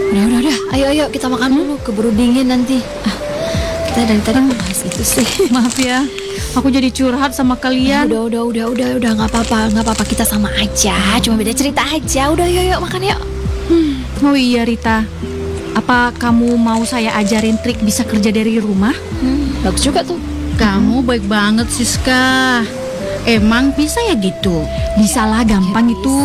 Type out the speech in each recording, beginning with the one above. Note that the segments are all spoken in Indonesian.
Udah. Ayo kita makan dulu, keburu dingin nanti. Kita dari tadi bahas itu sih. Maaf ya, aku jadi curhat sama kalian. Udah, nggak apa-apa, kita sama aja, cuma beda cerita aja. Udah, yuk makan yuk. Oh iya Rita, apa kamu mau saya ajarin trik bisa kerja dari rumah? Bagus juga tuh. Kamu baik banget Siska. Emang bisa ya gitu? Bisa lah, gampang itu.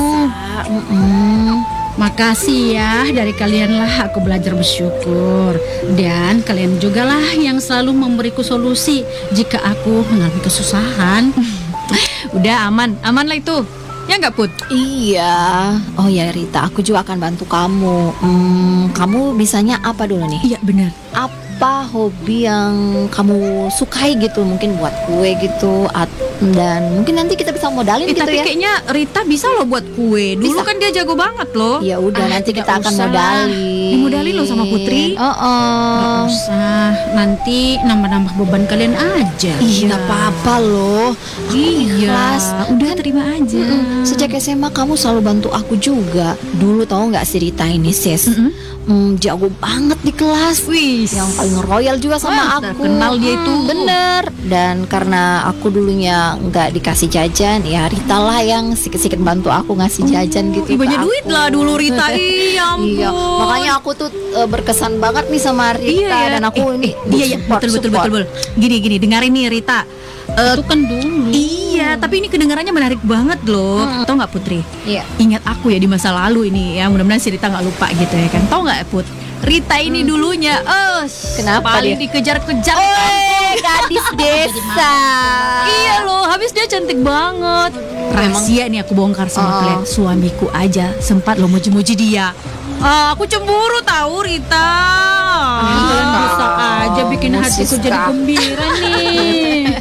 Makasih ya, dari kalianlah aku belajar bersyukur. Dan kalian juga lah yang selalu memberiku solusi jika aku mengalami kesusahan. Udah aman lah itu. Ya nggak Put? Iya. Oh ya Rita, aku juga akan bantu kamu. Kamu bisanya apa dulu nih? Iya benar. Apa hobi yang kamu sukai gitu? Mungkin buat kue gitu, dan mungkin nanti kita bisa modalin gitu tapi ya. kayaknya Rita bisa loh buat kue. Dulu Bisa. kan dia jago banget loh. Ya udah, nanti nggak kita akan usah lah. modalin. Dimodalin loh sama Putri. Gak usah, nanti nambah-nambah beban kalian aja. Iya, nggak apa-apa loh. Aku ikhlas. Udah terima aja. Sejak SMA kamu selalu bantu aku juga. Dulu tahu nggak si Rita ini sis, jago banget di kelas. Wih, Yang paling royal juga sama aku. terkenal dia itu. Bener. Dan karena aku dulunya nggak dikasih jajan, ya Rita lah yang sikit-sikit bantu aku ngasih jajan gitu. Banyak ke duit aku. lah dulu Rita. Iya ampun. Iya, makanya aku tuh berkesan banget nih sama Rita. Iya, Dan aku ini Iya betul. Gini dengarin nih Rita. Itu kan dulu. Iya, tapi ini kedengarannya menarik banget loh. Tahu nggak Putri? Iya. Ingat aku ya di masa lalu ini ya. Mudah-mudahan si Rita nggak lupa gitu ya kan. Tahu nggak Put? Rita ini dulunya, Kenapa paling dia? dikejar-kejar. Gadis desa. Iya loh, habis dia cantik banget. Rahasia nih aku bongkar sama kalian. Suamiku aja sempat lo muji-muji dia. Aku cemburu tahu Rita. Kalian bisa aja bikin hatiku jadi gembira nih.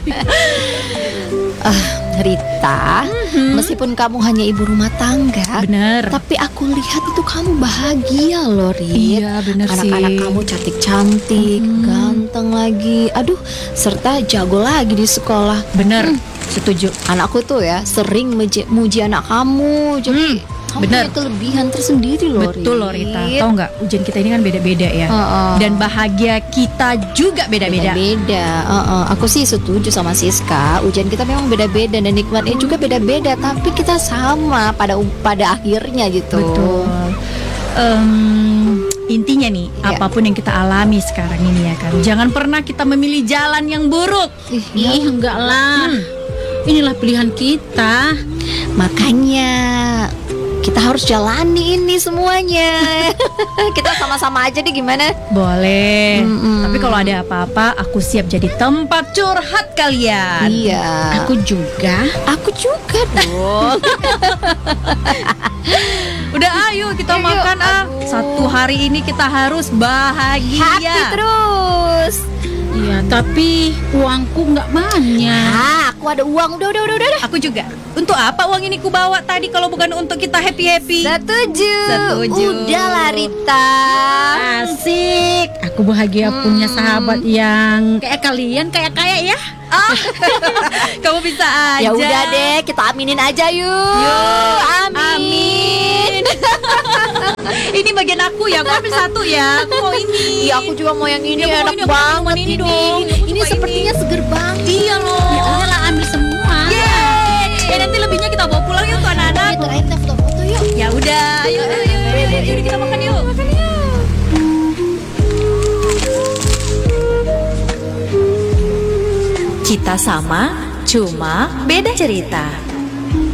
Rita, meskipun kamu hanya ibu rumah tangga, Bener. tapi aku lihat itu kamu bahagia loh, Rit. Iya, bener sih. Anak-anak kamu cantik-cantik, ganteng lagi. Aduh, serta jago lagi di sekolah. Bener, setuju. Anakku tuh ya sering muji anak kamu. Jadi kamu bener. punya kelebihan tersendiri loh, Betul loh Rita. Rit. Tahu nggak, ujian kita ini kan beda-beda ya. Dan bahagia kita juga beda-beda. Beda-beda. Aku sih setuju sama Siska. Ujian kita memang beda-beda dan nikmatnya juga beda-beda. Tapi kita sama pada akhirnya gitu. Betul. Intinya nih, Iya. apapun yang kita alami sekarang ini ya kan, jangan pernah kita memilih jalan yang buruk. Ih, enggak lah. Inilah pilihan kita. Makanya kita harus jalani ini semuanya. Kita sama-sama aja deh, gimana? Boleh. Tapi kalau ada apa-apa, aku siap jadi tempat curhat kalian. Iya. Aku juga. Aku juga dong. Udah ayo kita Yuk, makan aduh. Satu hari ini kita harus bahagia. Happy terus. Iya, tapi uangku nggak banyak. Aku ada uang. Udah. Aku juga. Untuk apa uang ini ku bawa tadi kalau bukan untuk kita happy-happy? Setuju. Udahlah Rita. Asik. Aku bahagia punya sahabat yang kayak kalian, kayak ya. Kamu bisa aja. Ya udah deh, kita aminin aja yuk. Amin. Ini bagian aku ya, aku ambil satu ya. Aku mau ini. Iya, aku juga mau yang ini, Ya, enak pokoknya aku banget mau ini dong. Ini Suka sepertinya seger banget. Iya loh. Ya udahlah, ambil semua. Yeay. Nanti lebihnya kita bawa pulang yuk tuh anak-anak. Terakhir kita foto-foto yuk. Ya udah, yuk kita makan yuk. Kita sama, cuma beda cerita.